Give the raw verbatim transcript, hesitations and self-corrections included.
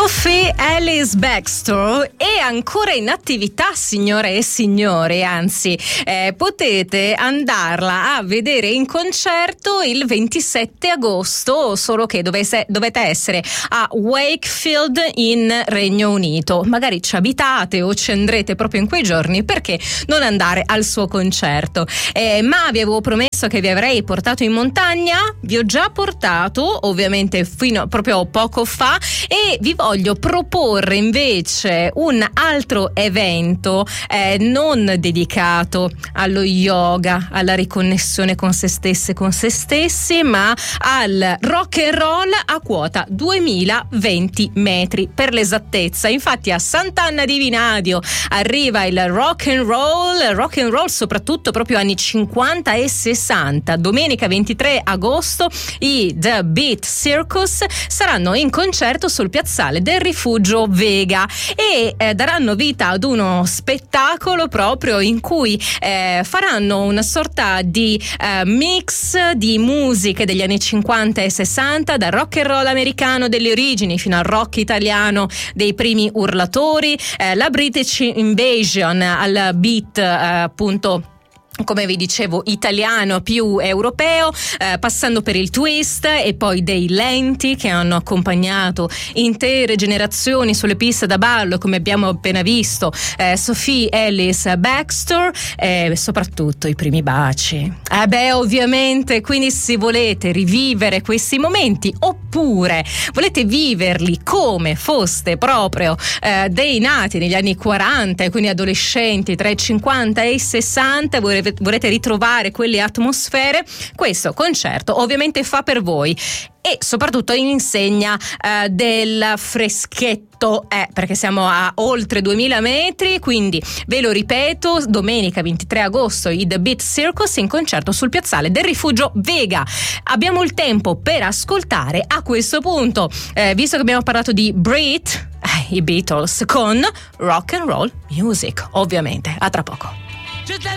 Sophie Ellis-Bextor è ancora in attività, signore e signori, anzi eh, potete andarla a vedere in concerto il ventisette agosto, solo che dovesse, dovete essere a Wakefield in Regno Unito. Magari ci abitate o ci andrete proprio in quei giorni, perché non andare al suo concerto? Eh, ma vi avevo promesso che vi avrei portato in montagna, vi ho già portato ovviamente fino proprio poco fa, e vi voglio proporre invece un altro evento eh, non dedicato allo yoga, alla riconnessione con se stesse e con se stessi, ma al rock and roll a quota duemilaventi metri per l'esattezza. Infatti a Sant'Anna di Vinadio arriva il rock and roll, rock and roll soprattutto proprio anni cinquanta e sessanta. Domenica ventitré agosto i The Beat Circus saranno in concerto sul piazzale del Rifugio Vega e eh, daranno vita ad uno spettacolo proprio in cui eh, faranno una sorta di eh, mix di musiche degli anni cinquanta e sessanta, dal rock and roll americano delle origini fino al rock italiano dei primi Urlatori, eh, la British Invasion al beat eh, appunto, come vi dicevo, italiano più europeo, eh, passando per il twist e poi dei lenti che hanno accompagnato intere generazioni sulle piste da ballo, come abbiamo appena visto, eh, Sophie Ellis-Bextor, e eh, soprattutto i primi baci. Eh beh, ovviamente, quindi se volete rivivere questi momenti oppure volete viverli come foste proprio eh, dei nati negli anni quaranta e quindi adolescenti tra i cinquanta e i sessanta, vorrei vorrete ritrovare quelle atmosfere, questo concerto ovviamente fa per voi e soprattutto in insegna eh, del freschetto, eh, perché siamo a oltre duemila metri, quindi ve lo ripeto, domenica ventitré agosto i The Beat Circus in concerto sul piazzale del Rifugio Vega. Abbiamo il tempo per ascoltare a questo punto, eh, visto che abbiamo parlato di Brit, eh, i Beatles con Rock and Roll Music, ovviamente. A tra poco.